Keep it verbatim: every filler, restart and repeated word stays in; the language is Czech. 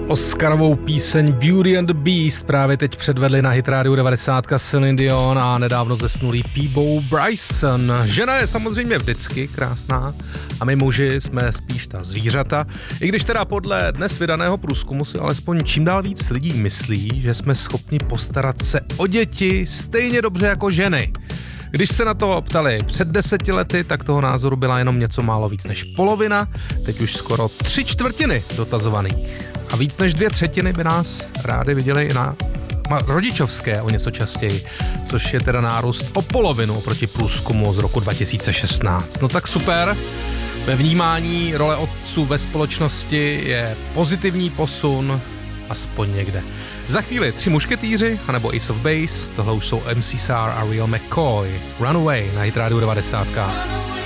Oscarovou píseň Beauty and the Beast právě teď předvedli na Hit Radio devadesát Celine Dion a nedávno zesnulý Peabo Bryson. Žena je samozřejmě vždycky krásná a my muži jsme spíš ta zvířata. I když teda podle dnes vydaného průzkumu si alespoň čím dál víc lidí myslí, že jsme schopni postarat se o děti stejně dobře jako ženy. Když se na to ptali před deseti lety, tak toho názoru byla jenom něco málo víc než polovina, teď už skoro tři čtvrtiny dotazovaných. A víc než dvě třetiny by nás rádi viděli i na rodičovské o něco častěji, což je teda nárůst o polovinu oproti průzkumu z roku dva tisíce šestnáct. No tak super, ve vnímání role otců ve společnosti je pozitivní posun, aspoň někde. Za chvíli Tři mušketýři, anebo Ace of Base, tohle už jsou M C Sar a Real McCoy. Runaway na Hit Radio devadesát.